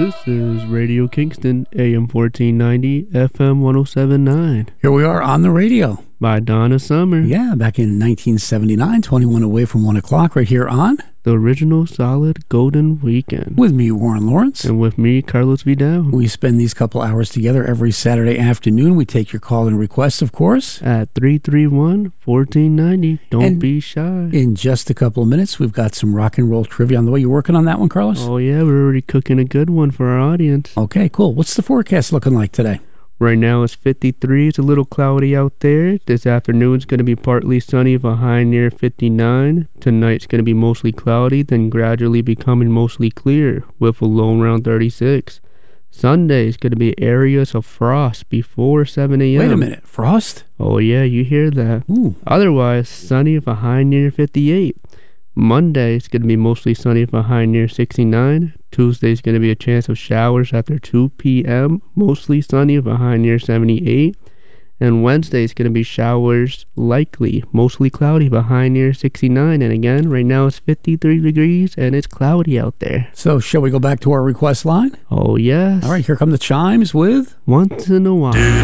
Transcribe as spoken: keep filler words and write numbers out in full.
This is Radio Kingston, A M fourteen ninety, F M one oh seven point nine. Here we are on the radio. By Donna Summer. Yeah, back in nineteen seventy-nine, twenty-one away from one o'clock, right here on The Original Solid Golden Weekend. With me, Warren Lawrence. And with me, Carlos Vidal. We spend these couple hours together every Saturday afternoon. We take your call and requests, of course. At three three one, one four nine zero. Don't and be shy. In just a couple of minutes, we've got some rock and roll trivia on the way. You working on that one, Carlos? Oh, yeah, we're already cooking a good one for our audience. Okay, cool. What's the forecast looking like today? Right now it's fifty-three. It's a little cloudy out there. This afternoon it's going to be partly sunny with a high near fifty-nine. Tonight's going to be mostly cloudy, then gradually becoming mostly clear with a low around thirty-six. Sunday is going to be areas of frost before seven a.m. Wait a minute. Frost? Oh, yeah, you hear that. Ooh. Otherwise, sunny with a high near fifty-eight. Monday is going to be mostly sunny with a high near sixty-nine. Tuesday is going to be a chance of showers after two p.m. Mostly sunny with a high near seventy-eight. And Wednesday is going to be showers likely. Mostly cloudy with a high near sixty-nine. And again, right now it's fifty-three degrees and it's cloudy out there. So shall we go back to our request line? Oh, yes. All right, here come the chimes with Once in a While.